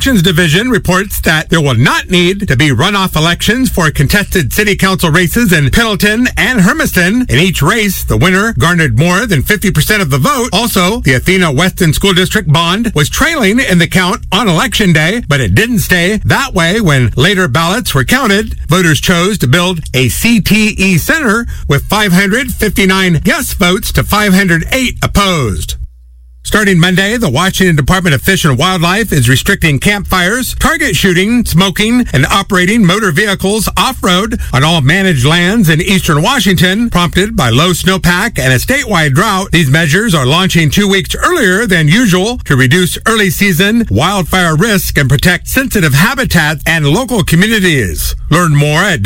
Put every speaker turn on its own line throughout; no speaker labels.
Elections Division reports that there will not need to be runoff elections for contested city council races in Pendleton and Hermiston. In each race, the winner garnered more than 50% of the vote. Also, the Athena Weston School District bond was trailing in the count on Election Day, but it didn't stay that way when later ballots were counted. Voters chose to build a CTE center with 559 yes votes to 508 opposed. Starting Monday, the Washington Department of Fish and Wildlife is restricting campfires, target shooting, smoking, and operating motor vehicles off-road on all managed lands in eastern Washington. Prompted by low snowpack and a statewide drought, these measures are launching 2 weeks earlier than usual to reduce early season wildfire risk and protect sensitive habitats and local communities. Learn more at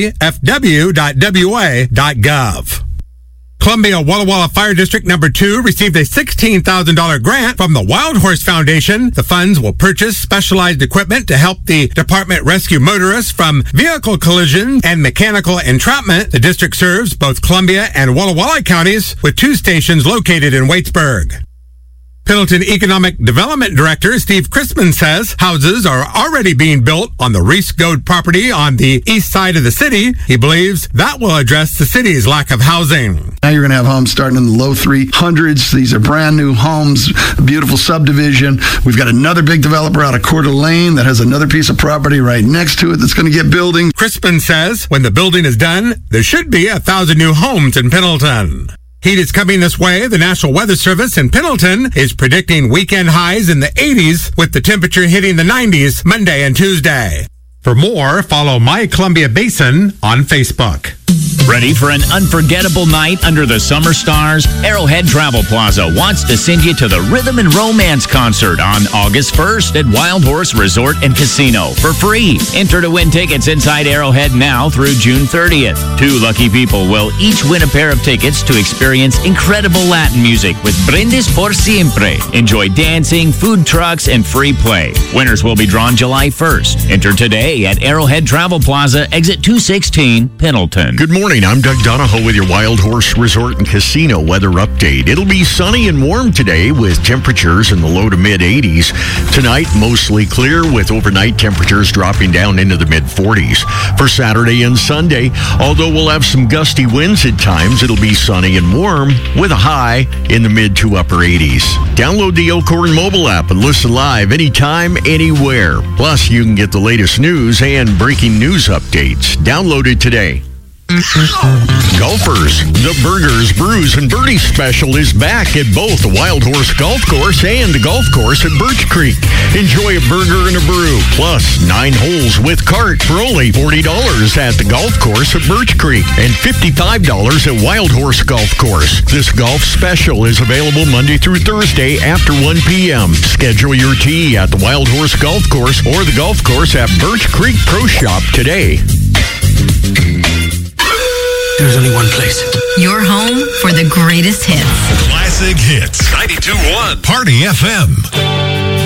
wdfw.wa.gov. Columbia Walla Walla Fire District Number 2 received a $16,000 grant from the Wild Horse Foundation. The funds will purchase specialized equipment to help the department rescue motorists from vehicle collisions and mechanical entrapment. The district serves both Columbia and Walla Walla counties with 2 stations located in Waitsburg. Pendleton Economic Development Director Steve Crispin says houses are already being built on the Reese Goad property on the east side of the city. He believes that will address the city's lack of housing.
Now you're going to have homes starting in the low 300s. These are brand new homes, beautiful subdivision. We've got another big developer out of Coeur d'Alene that has another piece of property right next to it that's going to get building.
Crispin says when the building is done, there should be 1,000 new homes in Pendleton. Heat is coming this way. The National Weather Service in Pendleton is predicting weekend highs in the 80s with the temperature hitting the 90s Monday and Tuesday. For more, follow My Columbia Basin on Facebook.
Ready for an unforgettable night under the summer stars? Arrowhead Travel Plaza wants to send you to the Rhythm and Romance concert on August 1st at Wild Horse Resort and Casino for free. Enter to win tickets inside Arrowhead now through June 30th. 2 lucky people will each win a pair of tickets to experience incredible Latin music with Brindis por Siempre. Enjoy dancing, food trucks, and free play. Winners will be drawn July 1st. Enter today at Arrowhead Travel Plaza, exit 216, Pendleton.
Good morning. I'm Doug Donahoe with your Wild Horse Resort and Casino weather update. It'll be sunny and warm today with temperatures in the low to mid 80s. Tonight, mostly clear with overnight temperatures dropping down into the mid 40s. For Saturday and Sunday, although we'll have some gusty winds at times, it'll be sunny and warm with a high in the mid to upper 80s. Download the Elkhorn mobile app and listen live anytime, anywhere. Plus, you can get the latest news and breaking news updates. Download it today. Golfers, the Burgers, Brews, and Birdies special is back at both the Wild Horse Golf Course and the golf course at Birch Creek. Enjoy a burger and a brew, plus 9 holes with cart for only $40 at the golf course at Birch Creek and $55 at Wild Horse Golf Course. This golf special is available Monday through Thursday after 1 p.m. Schedule your tee at the Wild Horse Golf Course or the golf course at Birch Creek Pro Shop today.
There's only one place.
Your home for the greatest hits.
Classic Hits. 92.1 Party FM.